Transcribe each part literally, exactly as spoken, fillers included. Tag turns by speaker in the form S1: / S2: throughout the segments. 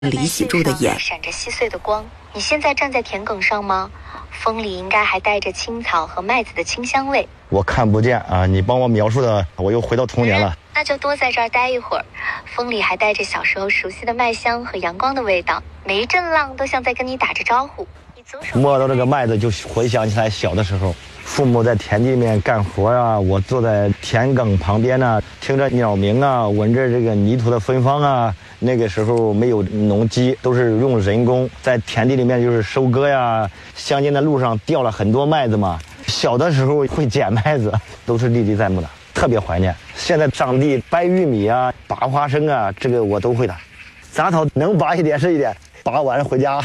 S1: 李喜柱的眼，
S2: 闪着细碎的光。你现在站在田埂上吗？风里应该还带着青草和麦子的清香味。
S3: 我看不见啊，你帮我描述的，我又回到童年了。
S2: 那就多在这儿待一会儿。风里还带着小时候熟悉的麦香和阳光的味道，每一阵浪都像在跟你打着招呼。
S3: 摸到这个麦子，就回想起来小的时候，父母在田地里面干活啊，我坐在田埂旁边啊，听着鸟鸣啊，闻着这个泥土的芬芳啊。那个时候没有农机，都是用人工在田地里面就是收割呀。乡间的路上掉了很多麦子嘛，小的时候会捡麦子，都是历历在目的，特别怀念。现在上地掰玉米啊，拔花生啊，这个我都会的。杂草能拔一点是一点，拔完回家。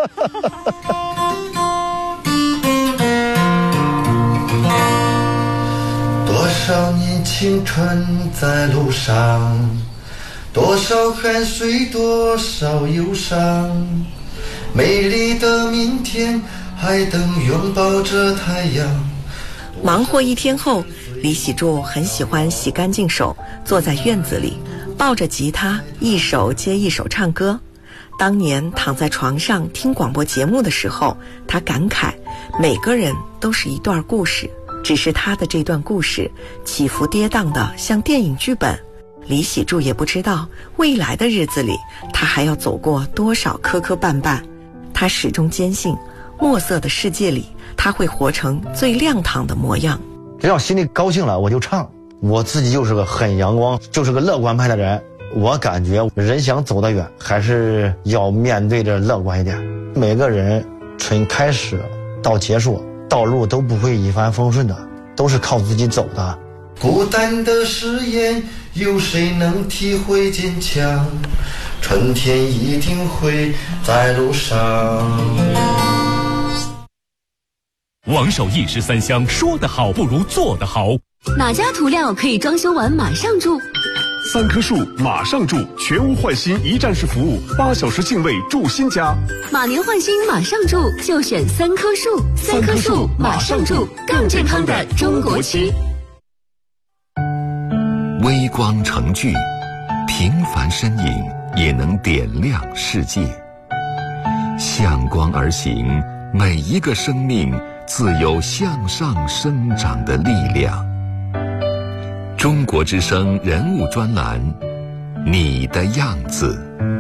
S4: 多少年青春在路上，多少汗水，多少忧伤，美丽的明天还等拥抱着太阳。
S1: 忙活一天后，李喜柱很喜欢洗干净手，坐在院子里抱着吉他，一首接一首唱歌。当年躺在床上听广播节目的时候，他感慨每个人都是一段故事，只是他的这段故事起伏跌宕的像电影剧本。李喜柱也不知道未来的日子里他还要走过多少磕磕绊绊，他始终坚信墨色的世界里他会活成最亮堂的模样。
S3: 只要心里高兴了我就唱，我自己就是个很阳光，就是个乐观派的人。我感觉人想走得远，还是要面对着乐观一点。每个人从开始到结束，道路都不会一帆风顺的，都是靠自己走的。
S4: 孤单的誓言，有谁能体会坚强？春天一定会在路上。
S5: 王守义十三香，说得好不如做得好。
S6: 哪家涂料可以装修完马上住？
S7: 三棵树马上住，全屋换新一站式服务，八小时净位住新家。
S6: 马年换新马上住，就选三棵树。三棵树马上住，更健康的中国区。
S8: 微光成炬，平凡身影也能点亮世界。向光而行，每一个生命自有向上生长的力量。中国之声人物专栏，你的样子。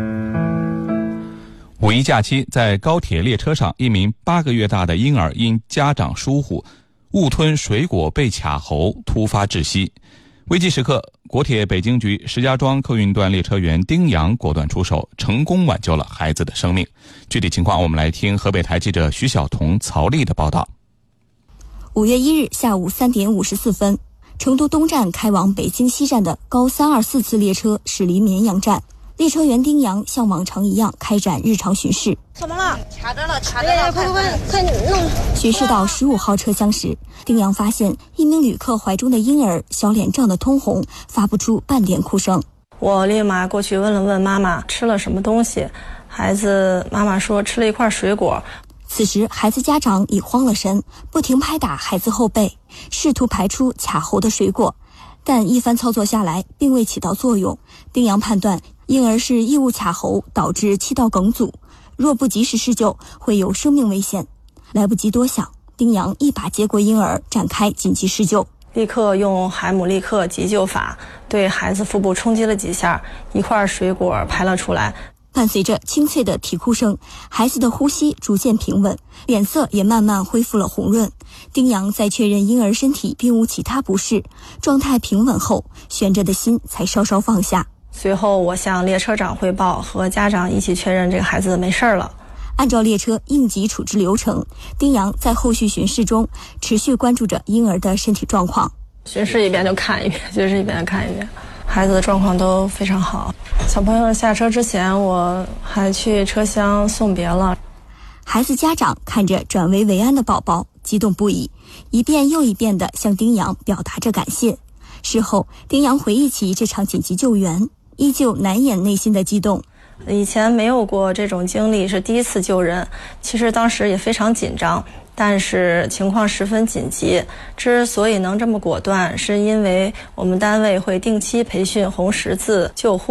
S9: 五一假期，在高铁列车上，一名八个月大的婴儿因家长疏忽误吞水果被卡喉，突发窒息。危急时刻，国铁北京局石家庄客运段列车员丁阳果断出手，成功挽救了孩子的生命。具体情况，我们来听河北台记者徐晓彤、曹丽的报道。
S10: 五月一日下午三点五十四分，成都东站开往北京西站的高三二四次列车驶离绵阳站，列车员丁阳像往常一样开展日常巡视。
S11: 怎么了？卡着了，卡着了！快快快，快弄！
S10: 巡视到十五号车厢时，丁阳发现一名旅客怀中的婴儿小脸涨得通红，发不出半点哭声。
S11: 我立马过去问了问妈妈吃了什么东西，孩子妈妈说吃了一块水果。
S10: 此时孩子家长已慌了神，不停拍打孩子后背，试图排出卡喉的水果，但一番操作下来并未起到作用。丁阳判断婴儿是异物卡喉导致气道梗阻，若不及时施救会有生命危险。来不及多想，丁阳一把接过婴儿，展开紧急施救，
S11: 立刻用海姆立克急救法对孩子腹部冲击了几下，一块水果排了出来。
S10: 伴随着清脆的啼哭声，孩子的呼吸逐渐平稳，脸色也慢慢恢复了红润。丁阳在确认婴儿身体并无其他不适，状态平稳后，悬着的心才稍稍放下。
S11: 随后我向列车长汇报，和家长一起确认这个孩子没事了。
S10: 按照列车应急处置流程，丁阳在后续巡视中持续关注着婴儿的身体状况，
S11: 巡视一遍就看一遍，巡视一遍就看一遍。孩子的状况都非常好。小朋友下车之前，我还去车厢送别了。
S10: 孩子家长看着转危为安的宝宝，激动不已，一遍又一遍地向丁阳表达着感谢。事后，丁阳回忆起这场紧急救援，依旧难掩内心的激动。
S11: 以前没有过这种经历，是第一次救人，其实当时也非常紧张，但是情况十分紧急。之所以能这么果断，是因为我们单位会定期培训红十字救护，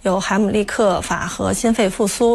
S11: 有海姆立克法和心肺复苏。